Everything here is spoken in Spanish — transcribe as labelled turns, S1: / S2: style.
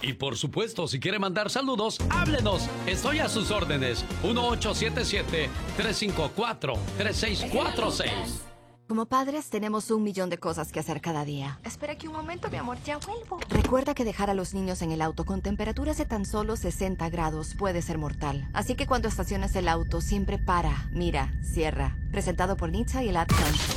S1: Y por supuesto, si quiere mandar saludos, háblenos. Estoy a sus órdenes. 1877-354-3646.
S2: Como padres tenemos 1.000.000 de cosas que hacer cada día.
S3: Espera aquí un momento, mi amor, ya vuelvo.
S2: Recuerda que dejar a los niños en el auto con temperaturas de tan solo 60 grados puede ser mortal. Así que cuando estaciones el auto, siempre para, mira, cierra. Presentado por Nizza y el Ad Council.